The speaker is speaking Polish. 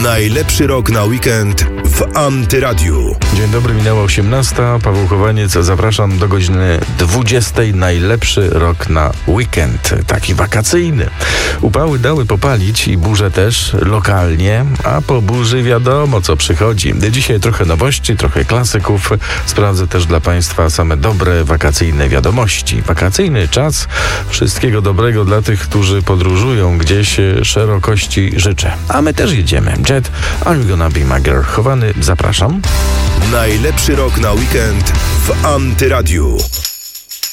Najlepszy rok na weekend w Antyradiu. Dzień dobry, minęła 18. Paweł Chowaniec, zapraszam do godziny 20. Najlepszy rok na weekend, taki wakacyjny. Upały dały popalić i burze też lokalnie, a po burzy wiadomo co przychodzi. Dzisiaj trochę nowości, trochę klasyków. Sprawdzę też dla Państwa same dobre wakacyjne wiadomości. Wakacyjny czas, wszystkiego dobrego dla tych, którzy podróżują gdzieś, szerokości życzę. A my też jedziemy. Jet, Are You Gonna Be My Girl? Chowany, zapraszam. Najlepszy rok na weekend w Antyradiu.